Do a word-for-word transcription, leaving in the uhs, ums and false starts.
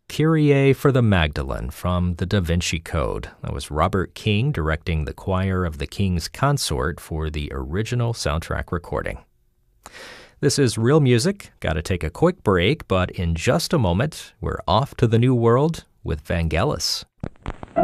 Kyrie for the Magdalene from the Da Vinci Code. That was Robert King directing the choir of the King's Consort for the original soundtrack recording. This is Real Music. Got to take a quick break, but in just a moment, we're off to the New World with Vangelis.